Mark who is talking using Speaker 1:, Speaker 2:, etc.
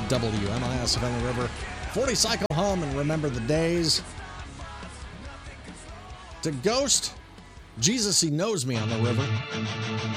Speaker 1: WMIS on the River. 40 Cycle Hum and Remember the Days. To Ghost, Jesus, He Knows Me on the River.